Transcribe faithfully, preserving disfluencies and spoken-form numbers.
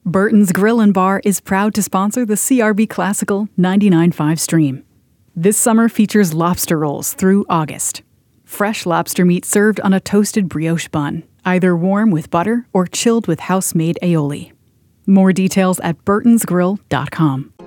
Burton's Grill and Bar is proud to sponsor the C R B Classical ninety-nine point five stream. This summer features lobster rolls through August. Fresh lobster meat served on a toasted brioche bun, either warm with butter or chilled with house-made aioli. More details at burtons grill dot com.